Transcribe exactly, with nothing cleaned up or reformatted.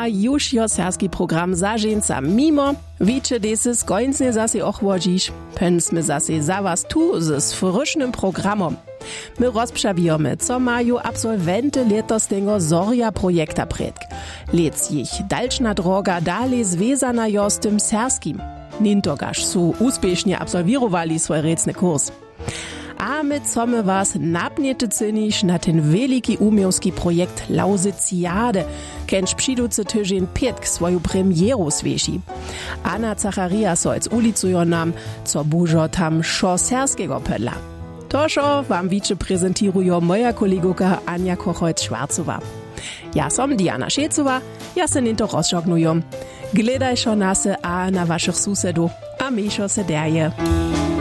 a już jo serski program za ženca mimo. Wicze desy skończnie zase ochłodzisz. Pęsmy zase za was tu z frysznym programom. My rozprzawimy, co mają absolwenty letostego Zorja projekta predk. Lec ich dalczna droga dalej związana jo z tym serskim. Nintogaż su uspiesznie absolwirowali swój recny kurs. A my chcemy was napniety na ten wielki umiowski projekt Lausyciade, kenč přiducy tydzień pietk swoją premieru zwieši. Anna Zachariasoc ulicujo nam, co bużo tam szo serskiego pödla. Toszo wam wicze prezentirujo moja kolegoka Anja Kochojc-Schwarzowa. Ja som Diana Šecowa, ja se ninto rozžognujom. Gledaj šo nase a na vašich susedów, a my šo se derje.